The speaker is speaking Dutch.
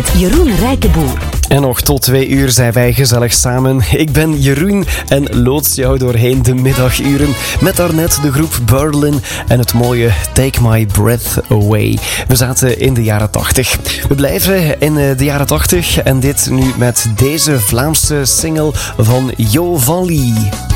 met Jeroen Rijkenboer. En nog tot 2 uur zijn wij gezellig samen. Ik ben Jeroen en loods jou doorheen de middaguren met daarnet de groep Berlin en het mooie Take My Breath Away. We zaten in de jaren 80. We blijven in de jaren 80 en dit nu met deze Vlaamse single van Jo Van Lee.